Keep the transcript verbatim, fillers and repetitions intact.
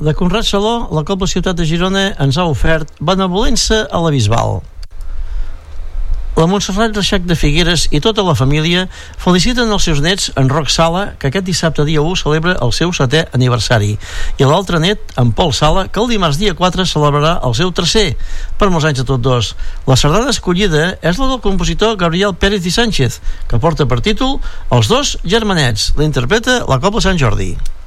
de Conrad Saló, la Cobla Ciutat de Girona ens ha ofert Benevolença a la Bisbal. La Montserrat Reixac de Figueres i tota la família feliciten els seus nets en Roc Sala, que aquest dissabte dia u celebra el seu setè aniversari, i l'altre net, en Pol Sala, que el dimarts dia quatre celebrarà el seu tercer. Per molts anys a tots dos. La sardana escollida és la del compositor Gabriel Pérez i Sánchez, que porta per títol Els dos germanets. La interpreta la Cobla Sant Jordi.